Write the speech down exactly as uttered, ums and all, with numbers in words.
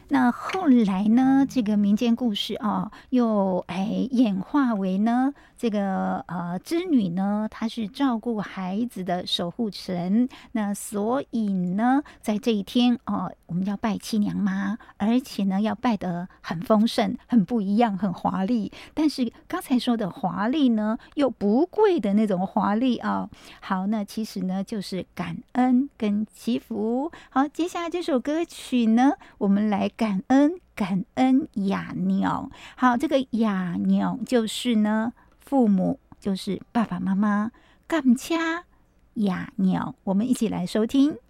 那后来呢，这个民间故事啊，又哎演化为呢，这个呃织女呢，她是照顾孩子的守护神。那所以呢，在这一天哦，我们要拜七娘妈，而且呢要拜得很丰盛、很不一样、很华丽。但是刚才说的华丽呢，又不贵的那种华丽啊。好，那其实呢就是感恩跟祈福。好，接下来这首歌曲呢，我们来感恩感恩雅娘。好，这个雅娘就是呢父母，就是爸爸妈妈。感谢雅娘，我们一起来收听。